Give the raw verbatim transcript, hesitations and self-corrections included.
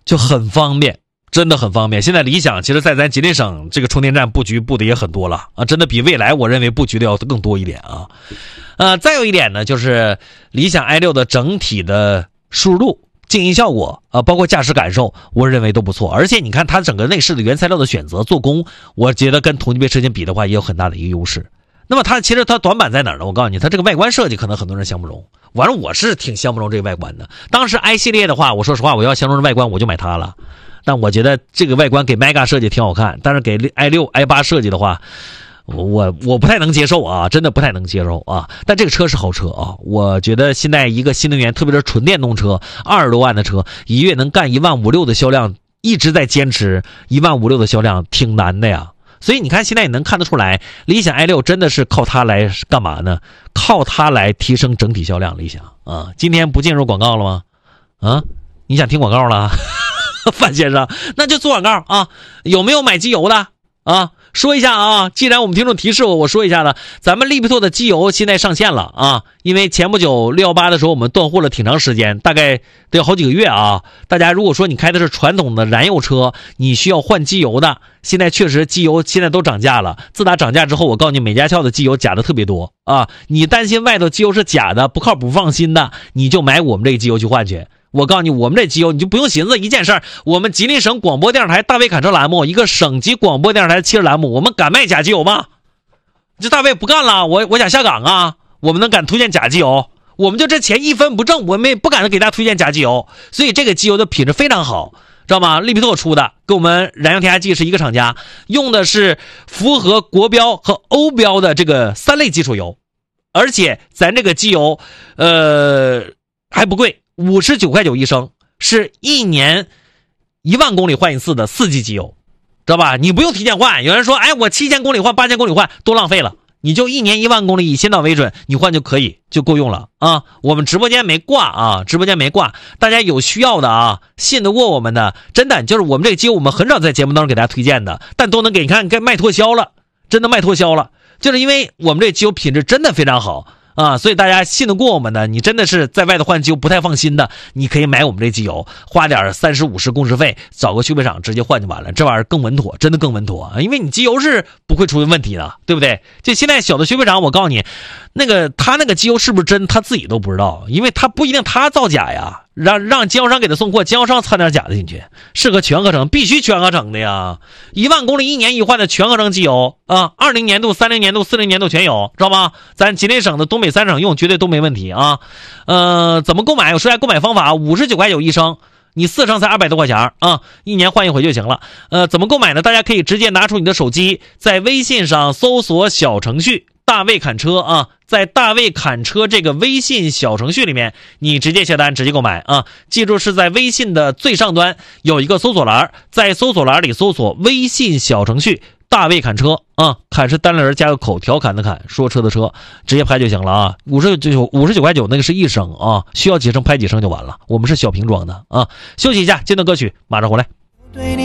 就很方便，真的很方便。现在理想其实在咱吉林省这个充电站布局布的也很多了啊，真的比未来我认为布局的要更多一点啊。呃，再有一点呢，就是理想 i 六 的整体的输入度、静音效果啊、呃，包括驾驶感受，我认为都不错。而且你看它整个内饰的原材料的选择、做工，我觉得跟同级别车型比的话，也有很大的一个优势。那么它其实它短板在哪儿呢？我告诉你，它这个外观设计可能很多人相不容。完了，我是挺相不容这个外观的。当时 i 系列的话，我说实话，我要相中的外观，我就买它了。但我觉得这个外观给 Mega 设计挺好看，但是给 i 六 i 八 设计的话，我我不太能接受啊，真的不太能接受啊。但这个车是好车啊，我觉得现在一个新能源，特别是纯电动车，二十多万的车，一月能干一万五六的销量，一直在坚持一万五六的销量，挺难的呀。所以你看，现在也能看得出来，理想 i 六 真的是靠它来干嘛呢？靠它来提升整体销量。理想啊，今天不进入广告了吗？啊，你想听广告了？范先生，那就做广告啊！有没有买机油的啊？说一下啊！既然我们听众提示我，我说一下了，咱们利比托的机油现在上线了啊！因为前不久六一八的时候我们断货了挺长时间，大概得有好几个月啊。大家如果说你开的是传统的燃油车，你需要换机油的，现在确实机油现在都涨价了。自打涨价之后，我告诉你，美加壳的机油假的特别多啊！你担心外头机油是假的、不靠谱、不放心的，你就买我们这个机油去换去。我告诉你，我们这机油你就不用寻思一件事儿，我们吉林省广播电视台大卫侃车栏目，一个省级广播电视台的汽车栏目，我们敢卖假机油吗？这大卫不干了，我我想下岗啊！我们能敢推荐假机油？我们就这钱一分不挣，我们也不敢给大家推荐假机油。所以这个机油的品质非常好，知道吗？利比托出的，跟我们燃油添加剂是一个厂家，用的是符合国标和欧标的这个三类基础油，而且咱这个机油，呃，还不贵。五十九块九一升，是一年一万公里换一次的四季机油，知道吧？你不用提前换。有人说，哎，我七千公里换，八千公里换，都浪费了。你就一年一万公里，以先导为准，你换就可以，就够用了啊！我们直播间没挂啊，直播间没挂，大家有需要的啊，信得过我们的，真的就是我们这个机油，我们很少在节目当中给大家推荐的，但都能给你看，该卖脱销了，真的卖脱销了，就是因为我们这机油品质真的非常好。啊，所以大家信得过我们的，你真的是在外头换机油不太放心的，你可以买我们这机油，花点三十五十工时费，找个修配厂直接换就完了，这玩意儿更稳妥，真的更稳妥，因为你机油是不会出问题的，对不对？就现在小的修配厂，我告诉你，那个他那个机油是不是真，他自己都不知道，因为他不一定他造假呀，让让经销商给他送货，经销商掺点假的进去，是个全合成，必须全合成的呀，一万公里一年一换的全合成机油啊，二零年度、三零年度、四零年度全有，知道吗？咱吉林省的东北三省用绝对都没问题啊。呃，怎么购买？我说一下购买方法，五十九块九一升，你四升才二百多块钱啊，一年换一回就行了。呃，怎么购买呢？大家可以直接拿出你的手机，在微信上搜索小程序大卫侃车啊，在大卫侃车这个微信小程序里面，你直接下单，直接购买啊。记住是在微信的最上端有一个搜索栏，在搜索栏里搜索微信小程序大卫侃车啊，侃是单立人加个口，调侃的侃，说车的车，直接拍就行了啊。五十九五十九块九那个是一升啊，需要几升拍几升就完了。我们是小瓶装的啊。休息一下，接着歌曲，马上回来。